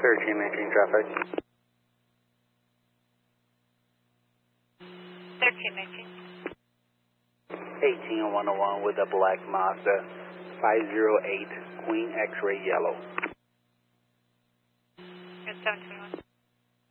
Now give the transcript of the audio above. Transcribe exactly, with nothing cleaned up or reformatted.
thirteen maintaining traffic. thirteen maintaining. eighteen one oh one with a black Mazda five zero eight Queen X-ray yellow. Good seven two one.